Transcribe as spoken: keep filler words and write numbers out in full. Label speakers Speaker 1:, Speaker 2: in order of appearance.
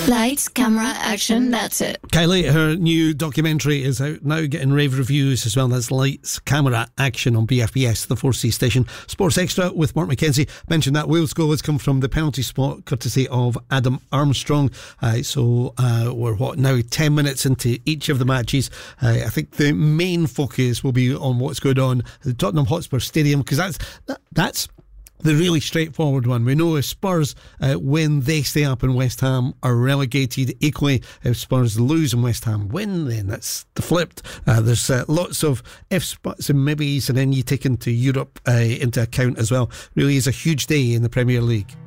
Speaker 1: Lights, camera, action, that's it.
Speaker 2: Kylie, her new documentary is out now, getting rave reviews as well. As Lights, Camera, Action on B F B S, the four C station. Sports Extra with Mark McKenzie. Mentioned that Wales goal has come from the penalty spot, courtesy of Adam Armstrong. Uh, so uh, we're what now ten minutes into each of the matches. Uh, I think the main focus will be on what's going on at the Tottenham Hotspur Stadium, because that's that, that's the really straightforward one. We know if Spurs uh, win, they stay up and West Ham are relegated. Equally, if Spurs lose and West Ham win, then that's the flipped. Uh, there's uh, lots of ifs, buts and maybes, and then you take into Europe uh, into account as well. Really is a huge day in the Premier League.